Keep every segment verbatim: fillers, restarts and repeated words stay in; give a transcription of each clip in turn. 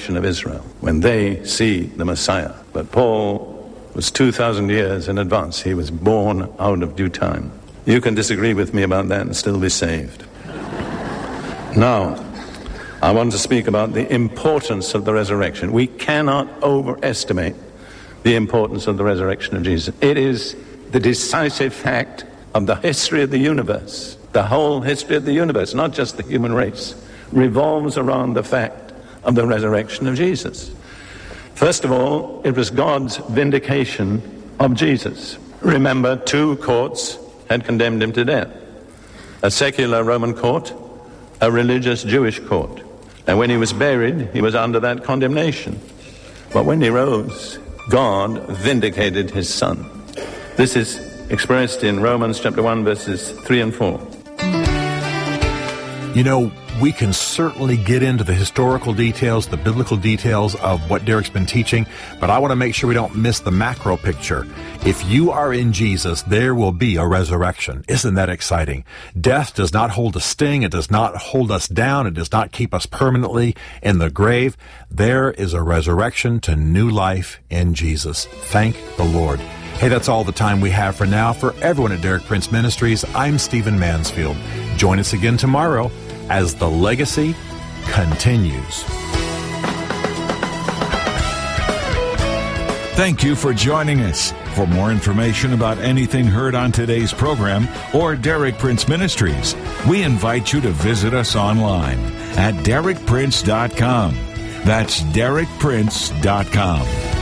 nation of Israel when they see the Messiah. But Paul was two thousand years in advance. He was born out of due time. You can disagree with me about that and still be saved. Now, I want to speak about the importance of the resurrection. We cannot overestimate the importance of the resurrection of Jesus. It is the decisive fact of the history of the universe. The whole history of the universe, not just the human race, revolves around the fact of the resurrection of Jesus. First of all, it was God's vindication of Jesus. Remember, two courts had condemned him to death. A secular Roman court, a religious Jewish court. And when he was buried, he was under that condemnation. But when he rose, God vindicated his Son. This is expressed in Romans chapter one, verses three and four. You know, we can certainly get into the historical details, the biblical details of what Derek's been teaching, but I want to make sure we don't miss the macro picture. If you are in Jesus, there will be a resurrection. Isn't that exciting? Death does not hold a sting. It does not hold us down. It does not keep us permanently in the grave. There is a resurrection to new life in Jesus. Thank the Lord. Hey, that's all the time we have for now. For everyone at Derek Prince Ministries, I'm Stephen Mansfield. Join us again tomorrow as the legacy continues. Thank you for joining us. For more information about anything heard on today's program or Derek Prince Ministries, we invite you to visit us online at derek prince dot com. That's derek prince dot com.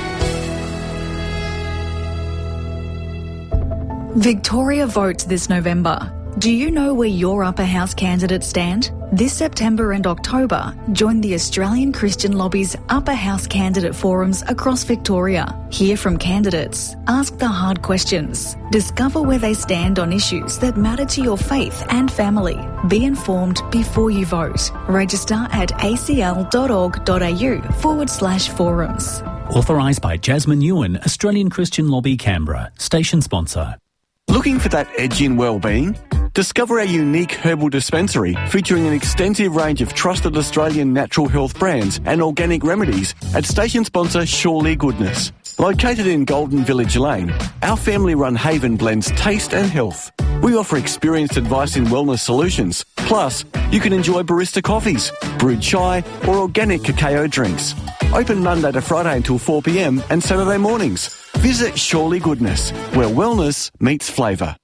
Victoria votes this November. Do you know where your upper house candidates stand? This September and October, join the Australian Christian Lobby's upper house candidate forums across Victoria. Hear from candidates, ask the hard questions, discover where they stand on issues that matter to your faith and family. Be informed before you vote. Register at acl.org.au forward slash forums. Authorised by Jasmine Ewan, Australian Christian Lobby, Canberra. Station sponsor. Looking for that edge in well-being? Discover our unique herbal dispensary featuring an extensive range of trusted Australian natural health brands and organic remedies at station sponsor Surely Goodness. Located in Golden Village Lane, our family-run haven blends taste and health. We offer experienced advice in wellness solutions. Plus, you can enjoy barista coffees, brewed chai or organic cacao drinks. Open Monday to Friday until four p.m. and Saturday mornings. Visit Surely Goodness, where wellness meets flavour.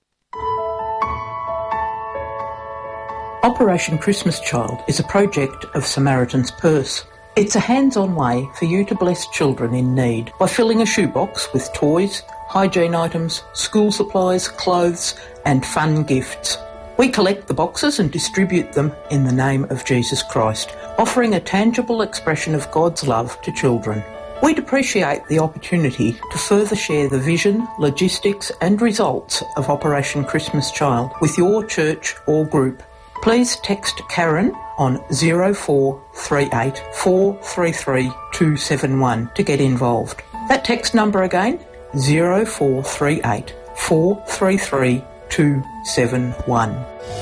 Operation Christmas Child is a project of Samaritan's Purse. It's a hands-on way for you to bless children in need by filling a shoebox with toys, hygiene items, school supplies, clothes and fun gifts. We collect the boxes and distribute them in the name of Jesus Christ, offering a tangible expression of God's love to children. We'd appreciate the opportunity to further share the vision, logistics and results of Operation Christmas Child with your church or group. Please text Karen on zero four three eight four three three two seven one to get involved. That text number again, zero four three eight four three three two seven one.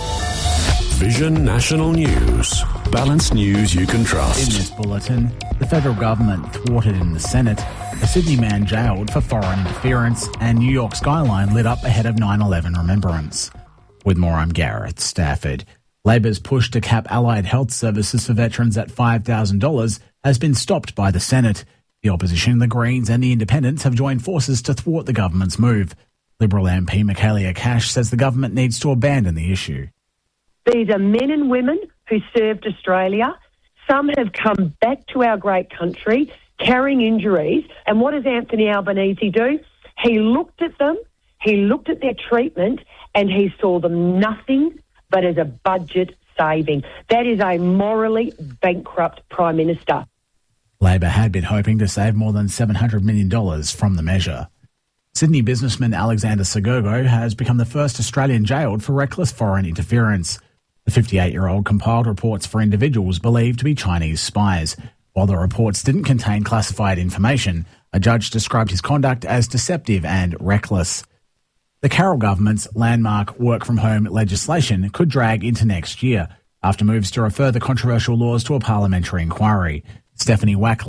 Vision National News. Balanced news you can trust. In this bulletin, the federal government thwarted in the Senate, a Sydney man jailed for foreign interference, and New York skyline lit up ahead of nine eleven remembrance. With more, I'm Gareth Stafford. Labor's push to cap allied health services for veterans at five thousand dollars has been stopped by the Senate. The opposition, the Greens and the Independents have joined forces to thwart the government's move. Liberal M P Michaelia Cash says the government needs to abandon the issue. These are men and women who served Australia. Some have come back to our great country carrying injuries. And what does Anthony Albanese do? He looked at them, he looked at their treatment, and he saw them nothing but as a budget saving. That is a morally bankrupt Prime Minister. Labor had been hoping to save more than seven hundred million dollars from the measure. Sydney businessman Alexander Sagogo has become the first Australian jailed for reckless foreign interference. The fifty-eight-year-old compiled reports for individuals believed to be Chinese spies. While the reports didn't contain classified information, a judge described his conduct as deceptive and reckless. The Carroll government's landmark work-from-home legislation could drag into next year after moves to refer the controversial laws to a parliamentary inquiry. Stephanie Wack